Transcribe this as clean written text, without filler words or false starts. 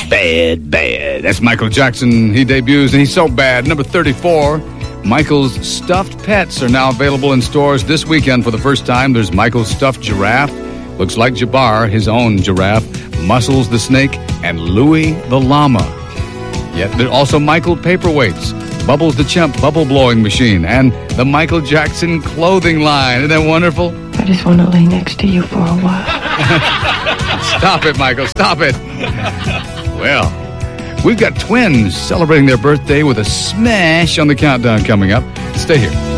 Bad, bad. That's Michael Jackson. He debuts, and he's so bad. Number 34, Michael's stuffed pets are now available in stores this weekend for the first time. There's Michael's stuffed giraffe. Looks like Jabbar, his own giraffe. Muscles the snake, and Louie the llama. Yet there's also Michael paperweights, Bubbles the chimp bubble blowing machine, and the Michael Jackson clothing line. Isn't that wonderful? I just want to lay next to you for a while. Stop it, Michael. Stop it. Well, we've got twins celebrating their birthday with a smash on the countdown coming up. Stay here.